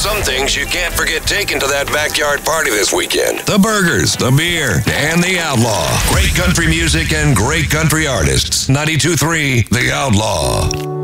some things you can't forget taking to that backyard party this weekend. The burgers, the beer, and the Outlaw. Great country music and great country artists. 92.3 The Outlaw.